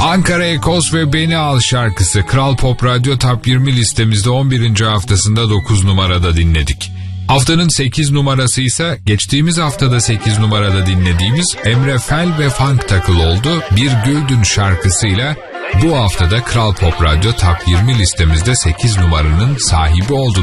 Ankara Ekos ve Beni Al şarkısı Kral Pop Radyo Top 20 listemizde 11. haftasında 9 numarada dinledik. Haftanın 8 numarası ise geçtiğimiz haftada 8 numarada dinlediğimiz Emre Fel ve Funk Takıl oldu. Bir Güldün şarkısıyla bu haftada Kral Pop Radyo Top 20 listemizde 8 numaranın sahibi oldu.